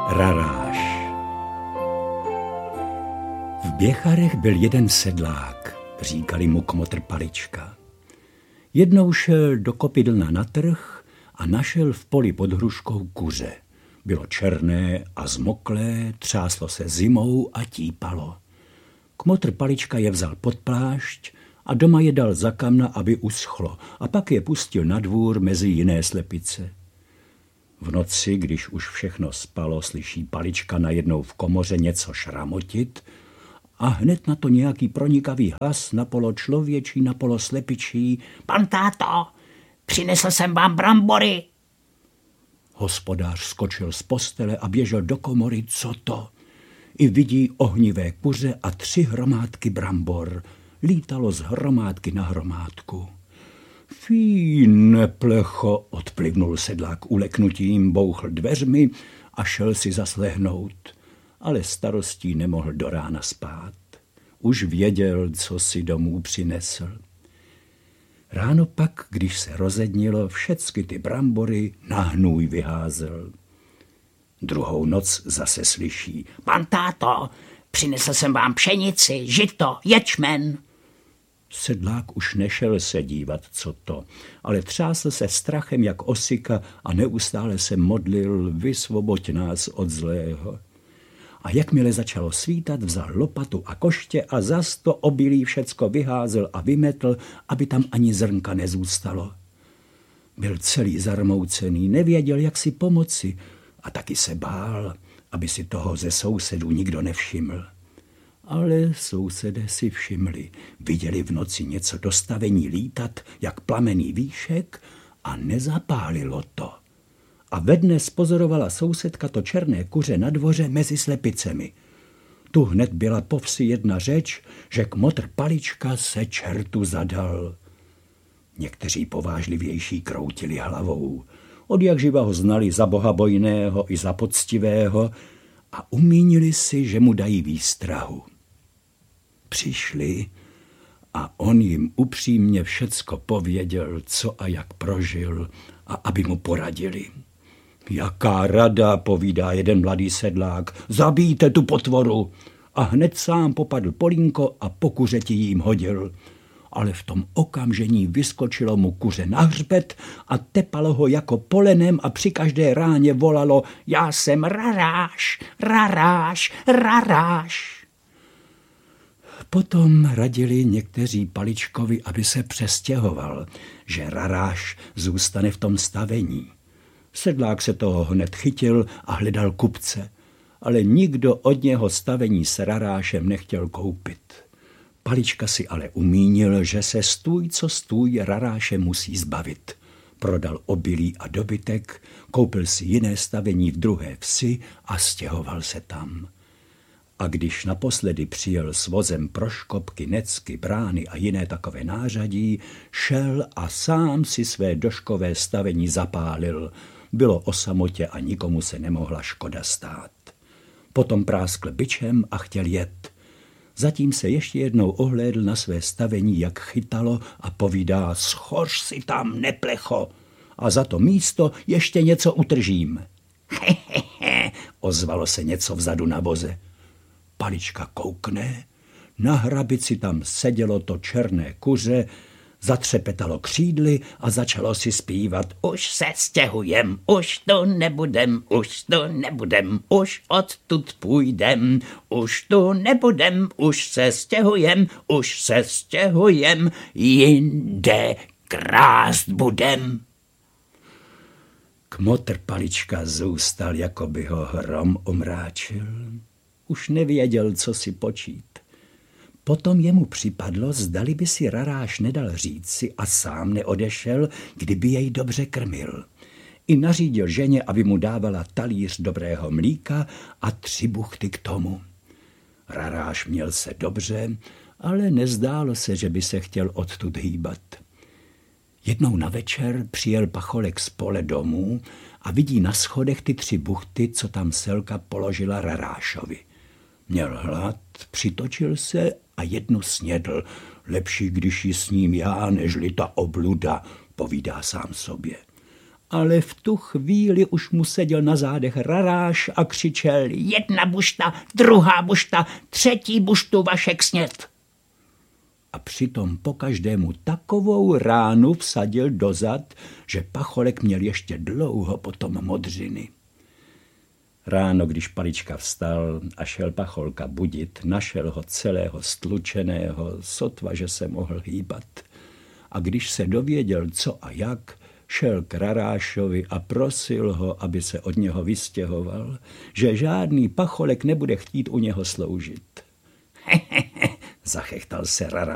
Raráš. V Běcharech byl jeden sedlák, říkali mu Kmotr Palička. Jednou šel do Kopidlna na trh a našel v poli pod hruškou kuře. Bylo černé a zmoklé, třáslo se zimou a típalo. Kmotr Palička je vzal pod plášť a doma je dal za kamna, aby uschlo, a pak je pustil na dvůr mezi jiné slepice. V noci, když už všechno spalo, slyší Palička najednou v komoře něco šramotit a hned na to nějaký pronikavý hlas, napolo člověčí, napolo slepičí. Pan táto, přinesl jsem vám brambory. Hospodář skočil z postele a běžel do komory. Co to? I vidí ohnivé kuře a 3 hromádky brambor. Lítalo z hromádky na hromádku. Fí, neplecho, odplivnul sedlák uleknutím, bouchl dveřmi a šel si zaslehnout. Ale starostí nemohl do rána spát. Už věděl, co si domů přinesl. Ráno pak, když se rozednilo, všecky ty brambory na hnůj vyházel. Druhou noc zase slyší. Pan táto, přinesl jsem vám pšenici, žito, ječmen. Sedlák už nešel se dívat, co to, ale třásl se strachem jak osika a neustále se modlil, vysvoboď nás od zlého. A jakmile začalo svítat, vzal lopatu a koště a zas to obilí všecko vyházel a vymetl, aby tam ani zrnka nezůstalo. Byl celý zarmoucený, nevěděl, jak si pomoci a taky se bál, aby si toho ze sousedů nikdo nevšiml. Ale sousedé si všimli, viděli v noci něco do stavení lítat, jak plamený výšek, a nezapálilo to. A ve dne spozorovala sousedka to černé kuře na dvoře mezi slepicemi. Tu hned byla po vsi jedna řeč, že Kmotr Palička se čertu zadal. Někteří povážlivější kroutili hlavou. Odjakživa ho znali za bohabojného i za poctivého a umínili si, že mu dají výstrahu. Přišli a on jim upřímně všecko pověděl, co a jak prožil, a aby mu poradili. Jaká rada, povídá jeden mladý sedlák, zabijte tu potvoru. A hned sám popadl polínko a po kuřeti jim hodil. Ale v tom okamžení vyskočilo mu kuře na hřbet a tepalo ho jako polenem a při každé ráně volalo: Já jsem Raráš, Raráš, Raráš. Potom radili někteří Paličkovi, aby se přestěhoval, že Raráš zůstane v tom stavení. Sedlák se toho hned chytil a hledal kupce, ale nikdo od něho stavení s Rarášem nechtěl koupit. Palička si ale umínil, že se stůj co stůj Raráše musí zbavit. Prodal obilí a dobytek, koupil si jiné stavení v druhé vsi a stěhoval se tam. A když naposledy přijel s vozem proškopky, necky, brány a jiné takové nářadí, šel a sám si své doškové stavení zapálil. Bylo o samotě a nikomu se nemohla škoda stát. Potom práskl bičem a chtěl jet. Zatím se ještě jednou ohlédl na své stavení, jak chytalo, a povídá: Schoř si tam, neplecho, a za to místo ještě něco utržím. Hehehe, ozvalo se něco vzadu na voze. Palička koukne, na hrabici tam sedělo to černé kuře, zatřepetalo křídly a začalo si zpívat: Už se stěhujem, už tu nebudem, už tu nebudem, už odtud půjdem, už tu nebudem, už se stěhujem, jinde krást budem. Kmotr Palička zůstal, jako by ho hrom omráčil. Už nevěděl, co si počít. Potom jemu připadlo, zdali by si Raráš nedal říci a sám neodešel, kdyby jej dobře krmil. I nařídil ženě, aby mu dávala talíř dobrého mlíka a 3 buchty k tomu. Raráš měl se dobře, ale nezdálo se, že by se chtěl odtud hýbat. Jednou na večer přijel pacholek z pole domů a vidí na schodech ty 3 buchty, co tam Selka položila Rarášovi. Měl hlad, přitočil se a jednu snědl. Lepší, když ji sním já, nežli ta obluda, povídá sám sobě. ale v tu chvíli už mu seděl na zádech Raráš a křičel: Jedna bušta, druhá bušta, třetí buštu Vašek sněd. A přitom po každému takovou ránu vsadil do zad, že Pacholek měl ještě dlouho potom modřiny. Ráno, když Palička vstal a šel Pacholka budit, našel ho celého stlučeného, sotva, že se mohl hýbat. A když se dověděl, co a jak, šel k Rarášovi a prosil ho, aby se od něho vystěhoval, že žádný Pacholek nebude chtít u něho sloužit. Zachechtal se Raráš.